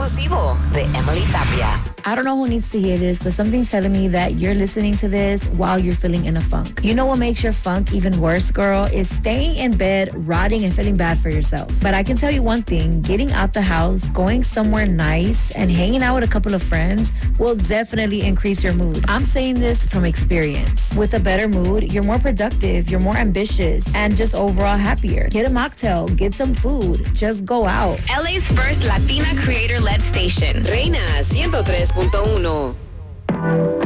exclusivo de Emily Tapia. I don't know who needs to hear this, but something's telling me that you're listening to this while you're feeling in a funk. You know what makes your funk even worse, girl, is staying in bed, rotting and feeling bad for yourself. But I can tell you one thing, getting out the house, going somewhere nice, and hanging out with a couple of friends will definitely increase your mood. I'm saying this from experience. With a better mood, you're more productive, you're more ambitious, and just overall happier. Get a mocktail, get some food, just go out. LA's first Latina creator-led station. Reina 103.1.